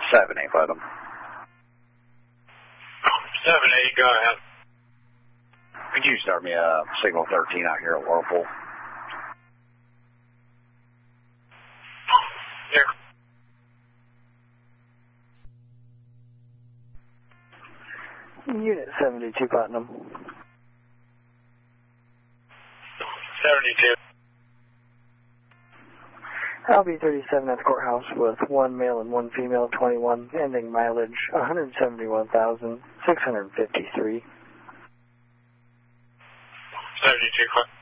7-8, Putnam. 7-8, go ahead. Could you start me a signal 13 out here at Whirlpool? Here. Unit 72, Putnam. 72. I'll be 37 at the courthouse with 1 male and 1 female, 21, ending mileage 171,653. 72,